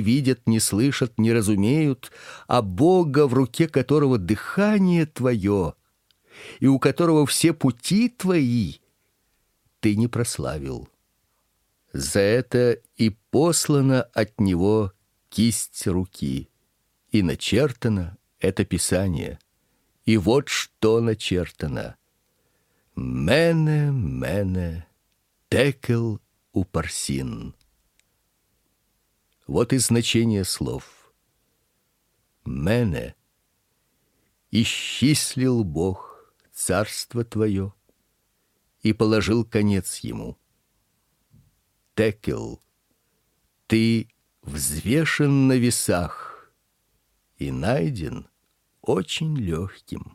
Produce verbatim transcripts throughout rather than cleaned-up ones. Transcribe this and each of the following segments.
не видят, не слышат, не разумеют, а Бога, в руке которого дыхание твое, и у которого все пути твои, ты не прославил. За это и послана от него кисть руки, и начертано это писание. И вот что начертано: «Мене, мене, текел упарсин». Вот и значение слов. «Мене» — исчислил Бог царство твое и положил конец ему. «Текел» — ты взвешен на весах и найден очень легким.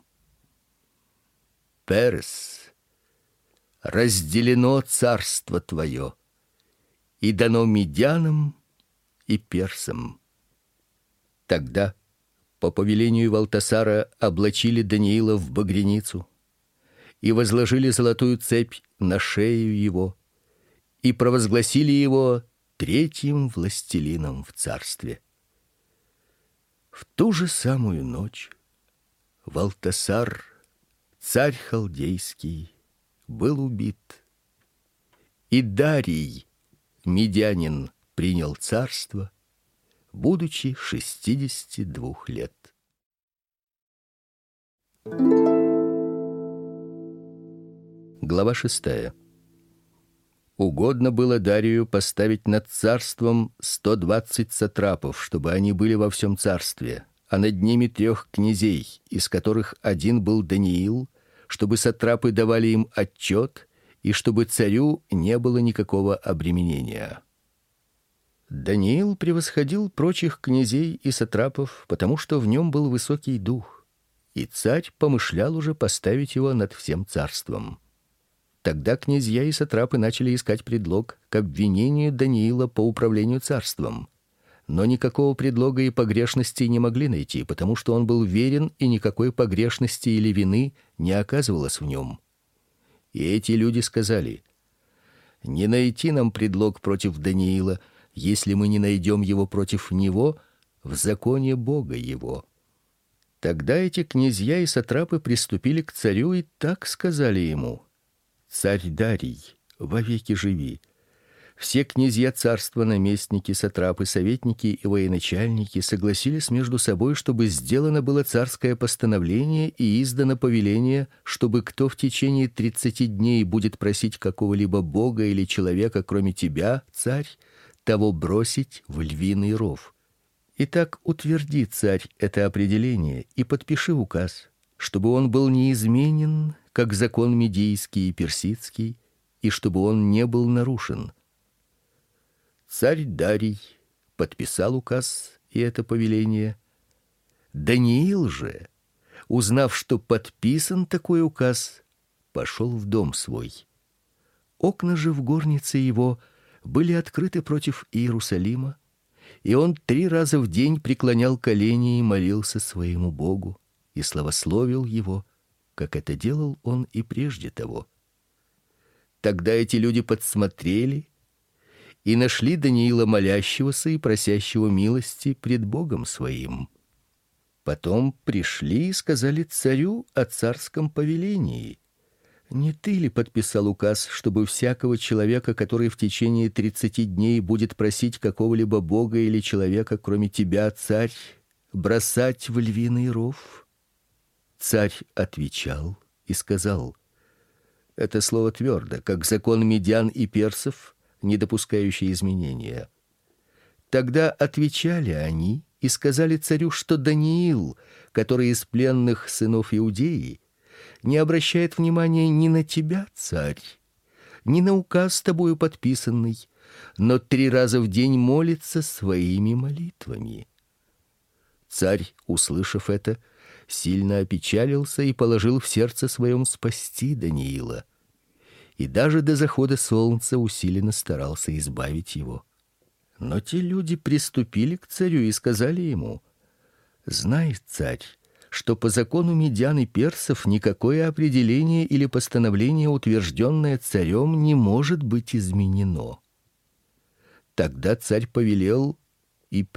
«Перес» — разделено царство твое и дано медянам и персам. Тогда по повелению Валтасара облачили Даниила в багряницу и возложили золотую цепь на шею его и провозгласили его третьим властелином в царстве. В ту же самую ночь Валтасар, царь халдейский, был убит, и Дарий, медянин, принял царство, будучи шестидесяти двух лет. Глава шестая. Угодно было Дарию поставить над царством сто двадцать сатрапов, чтобы они были во всем царстве, а над ними трех князей, из которых один был Даниил, чтобы сатрапы давали им отчет, и чтобы царю не было никакого обременения. Даниил превосходил прочих князей и сатрапов, потому что в нем был высокий дух, и царь помышлял уже поставить его над всем царством. Тогда князья и сатрапы начали искать предлог к обвинению Даниила по управлению царством, но никакого предлога и погрешности не могли найти, потому что он был верен, и никакой погрешности или вины не оказывалось в нем. И эти люди сказали: «Не найти нам предлог против Даниила, если мы не найдем его против него в законе Бога его». Тогда эти князья и сатрапы приступили к царю и так сказали ему: «Царь Дарий, вовеки живи! Все князья царства, наместники, сатрапы, советники и военачальники согласились между собой, чтобы сделано было царское постановление и издано повеление, чтобы кто в течение тридцати дней будет просить какого-либо бога или человека, кроме тебя, царь, того бросить в львиный ров. Итак, утверди, царь, это определение и подпиши указ, чтобы он был неизменен, как закон медийский и персидский, и чтобы он не был нарушен». Царь Дарий подписал указ и это повеление. Даниил же, узнав, что подписан такой указ, пошел в дом свой. Окна же в горнице его были открыты против Иерусалима, и он три раза в день преклонял колени и молился своему Богу и славословил его, как это делал он и прежде того. Тогда эти люди подсмотрели и нашли Даниила молящегося и просящего милости пред Богом своим. Потом пришли и сказали царю о царском повелении: «Не ты ли подписал указ, чтобы всякого человека, который в течение тридцати дней будет просить какого-либо бога или человека, кроме тебя, царь, бросать в львиный ров?» Царь отвечал и сказал: «Это слово твердо, как закон медян и персов, не допускающий изменения». Тогда отвечали они и сказали царю, что Даниил, который из пленных сынов Иудеи, не обращает внимания ни на тебя, царь, ни на указ тобою подписанный, но три раза в день молится своими молитвами. Царь, услышав это, сильно опечалился и положил в сердце своем спасти Даниила, и даже до захода солнца усиленно старался избавить его. Но те люди приступили к царю и сказали ему: «Знай, царь, что по закону медян и персов никакое определение или постановление, утвержденное царем, не может быть изменено». Тогда царь повелел